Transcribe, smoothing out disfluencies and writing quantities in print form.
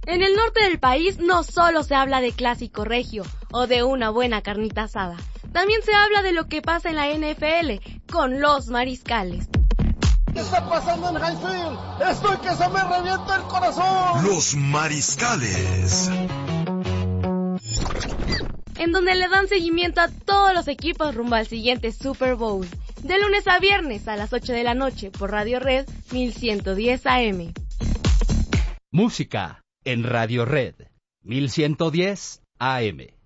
En el norte del país no solo se habla de clásico regio o de una buena carnita asada, también se habla de lo que pasa en la NFL con los Mariscales. ¿Qué está pasando en Highfield? ¡Estoy que se me revienta el corazón! Los Mariscales. En donde le dan seguimiento a todos los equipos rumbo al siguiente Super Bowl. De lunes a viernes a las 8 de la noche por Radio Red 1110 AM. Música en Radio Red 1110 AM.